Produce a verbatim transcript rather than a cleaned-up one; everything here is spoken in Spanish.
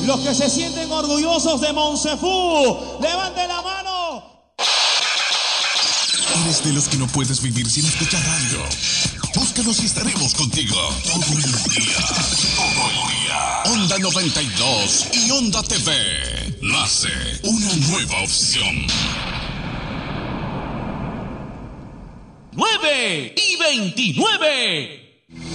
Los que se sienten orgullosos de Monsefú, levanten la mano. ¿Eres de los que no puedes vivir sin escuchar radio? Búscanos y estaremos contigo todo el día, todo el día. Onda noventa y dos y Onda T V. Nace una nueva opción. nueve y veintinueve.